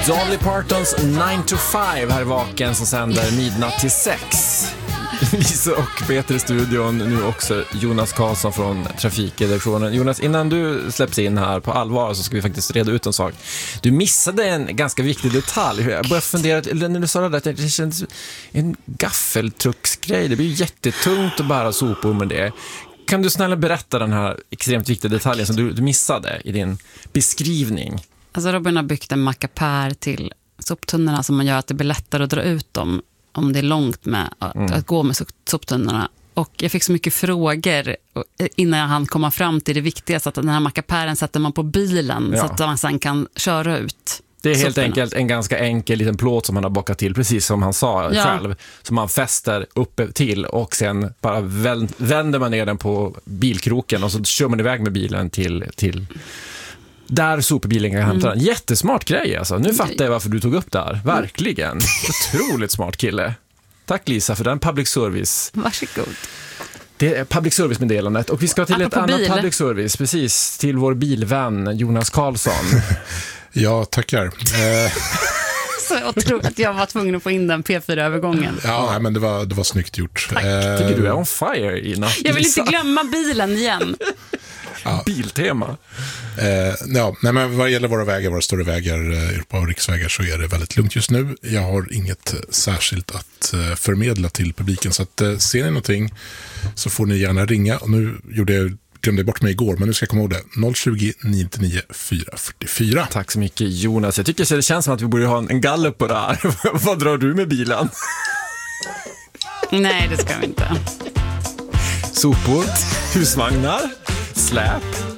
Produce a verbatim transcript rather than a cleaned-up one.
Dolly Partons nine to five här i Vaken som sänder midnatt till sex. Lisa och Peter i studion, nu också Jonas Karlsson från Trafikredaktionen. Jonas, innan du släpps in här på allvar så ska vi faktiskt reda ut en sak. Du missade en ganska viktig detalj. Jag började fundera, när du sa det där, det kändes en gaffeltrucksgrej. Det blir jättetungt att bära sopor med det. Kan du snälla berätta den här extremt viktiga detaljen som du, du missade i din beskrivning? Alltså Robin har byggt en mackapär till soptunnorna som man gör att det blir lättare att dra ut dem om det är långt med att, mm. att gå med soptunnorna. Och jag fick så mycket frågor innan jag hann komma fram till det viktigaste, att den här mackapären sätter man på bilen, ja, så att man sen kan köra ut. Det är helt soporna. enkelt en ganska enkel liten plåt som han har bockat till, precis som han sa, ja, själv, som man fäster uppe till och sen bara vänder man ner den på bilkroken och så kör man iväg med bilen till... till där sopbilen kan hämta den. Mm. Jättesmart grej alltså. Nu fattar jag varför du tog upp det här. Verkligen. Otroligt smart kille. Tack Lisa för den public service. Varsågod. Det är public service-meddelandet. Och vi ska till Apropå ett annat bil. public service. Precis, till vår bilvän Jonas Karlsson. Ja, tackar. Eh... Så jag tror att jag var tvungen att få in den P fyra-övergången. Ja, nej, men det var, det var snyggt gjort. Tack. Eh... Tycker du är on fire i natt, jag vill inte glömma bilen igen. Ja. Biltema. Eh, ja, nej, men vad gäller våra vägar, våra större vägar, Europa och riksvägar, så är det väldigt lugnt just nu. Jag har inget särskilt att eh, förmedla till publiken, så att eh, ser ni någonting så får ni gärna ringa. Och nu gjorde jag, glömde jag bort mig igår, men nu ska jag komma ihåg det. noll tjugo, nio nio fyra fyra fyra. Tack så mycket Jonas. Jag tycker det känns som att vi borde ha en gallup på det här. Vad drar du med bilen? Nej, det ska vi inte. Sopor, husvagnar, släp,